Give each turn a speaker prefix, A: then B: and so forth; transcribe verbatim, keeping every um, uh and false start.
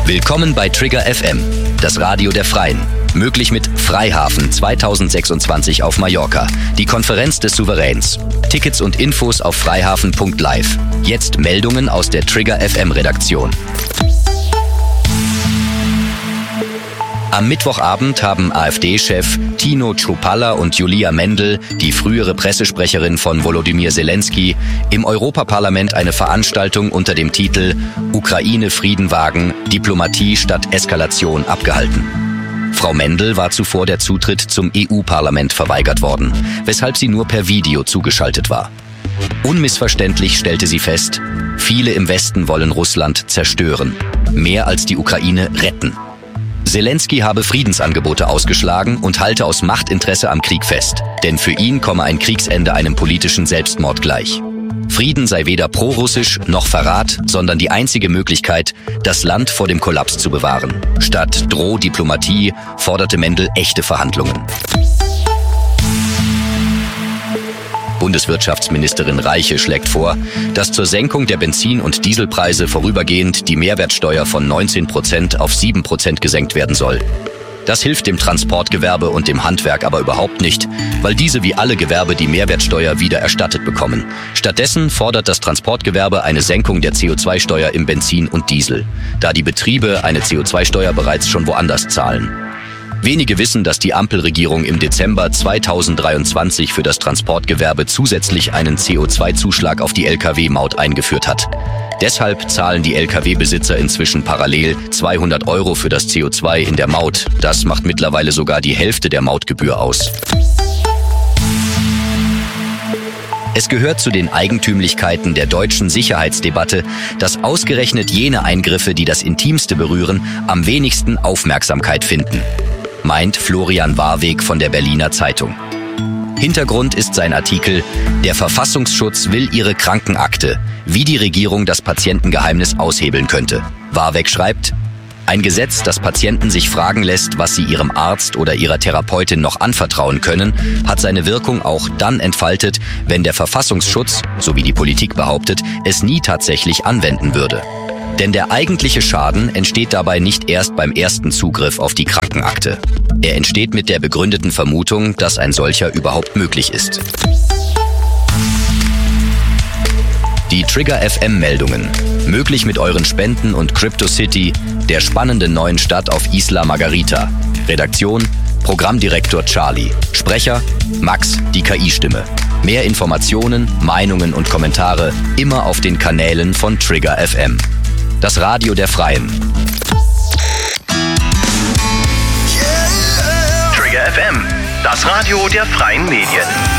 A: Willkommen bei Trigger F M, das Radio der Freien. Möglich mit Freihafen zweitausendsechsundzwanzig auf Mallorca, die Konferenz des Souveräns. Tickets und Infos auf freihafen punkt live. Jetzt Meldungen aus der Trigger F M-Redaktion. Am Mittwochabend haben AfD-Chef Tino Chrupalla und Julia Mendel, die frühere Pressesprecherin von Volodymyr Zelensky, im Europaparlament eine Veranstaltung unter dem Titel Ukraine Frieden wagen, Diplomatie statt Eskalation abgehalten. Frau Mendel war zuvor der Zutritt zum E U-Parlament verweigert worden, weshalb sie nur per Video zugeschaltet war. Unmissverständlich stellte sie fest, viele im Westen wollen Russland zerstören, mehr als die Ukraine retten. Zelensky habe Friedensangebote ausgeschlagen und halte aus Machtinteresse am Krieg fest, denn für ihn komme ein Kriegsende einem politischen Selbstmord gleich. Frieden sei weder prorussisch noch Verrat, sondern die einzige Möglichkeit, das Land vor dem Kollaps zu bewahren. Statt Drohdiplomatie forderte Mendel echte Verhandlungen. Bundeswirtschaftsministerin Reiche schlägt vor, dass zur Senkung der Benzin- und Dieselpreise vorübergehend die Mehrwertsteuer von neunzehn Prozent auf sieben Prozent gesenkt werden soll. Das hilft dem Transportgewerbe und dem Handwerk aber überhaupt nicht, weil diese wie alle Gewerbe die Mehrwertsteuer wieder erstattet bekommen. Stattdessen fordert das Transportgewerbe eine Senkung der C O zwei Steuer im Benzin und Diesel, da die Betriebe eine C O zwei Steuer bereits schon woanders zahlen. Wenige wissen, dass die Ampelregierung im Dezember zweitausenddreiundzwanzig für das Transportgewerbe zusätzlich einen C O zwei Zuschlag auf die L K W-Maut eingeführt hat. Deshalb zahlen die L K W-Besitzer inzwischen parallel zweihundert Euro für das C O zwei in der Maut. Das macht mittlerweile sogar die Hälfte der Mautgebühr aus. Es gehört zu den Eigentümlichkeiten der deutschen Sicherheitsdebatte, dass ausgerechnet jene Eingriffe, die das Intimste berühren, am wenigsten Aufmerksamkeit finden, meint Florian Warweg von der Berliner Zeitung. Hintergrund ist sein Artikel »Der Verfassungsschutz will ihre Krankenakte, wie die Regierung das Patientengeheimnis aushebeln könnte«. Warweg schreibt, ein Gesetz, das Patienten sich fragen lässt, was sie ihrem Arzt oder ihrer Therapeutin noch anvertrauen können, hat seine Wirkung auch dann entfaltet, wenn der Verfassungsschutz, so wie die Politik behauptet, es nie tatsächlich anwenden würde. Denn der eigentliche Schaden entsteht dabei nicht erst beim ersten Zugriff auf die Krankenakte. Er entsteht mit der begründeten Vermutung, dass ein solcher überhaupt möglich ist. Die Trigger F M-Meldungen. Möglich mit euren Spenden und CryptoCity, der spannenden neuen Stadt auf Isla Margarita. Redaktion, Programmdirektor Charlie. Sprecher, Max, die K I-Stimme. Mehr Informationen, Meinungen und Kommentare immer auf den Kanälen von Trigger F M. Das Radio der Freien.
B: Trigger F M, das Radio der Freien Medien.